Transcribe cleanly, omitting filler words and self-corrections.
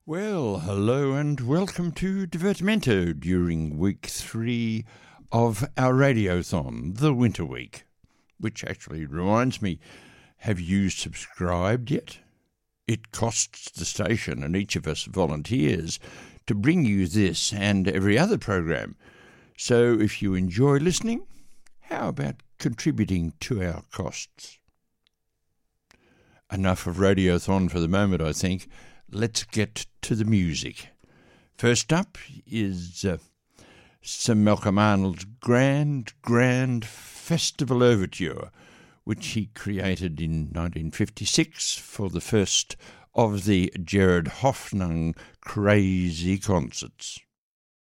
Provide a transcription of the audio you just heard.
Well, hello and welcome to Divertimento during week 3 of our radiothon, the winter week. Which actually reminds me, have you subscribed yet? It costs the station and each of us volunteers to bring you this and every other program. So if you enjoy listening, how about contributing to our costs? Enough of radiothon for the moment, I think. Let's get to the music. First up is Sir Malcolm Arnold's Grand Festival Overture, which he created in 1956 for the first of the Gerard Hoffnung Crazy Concerts.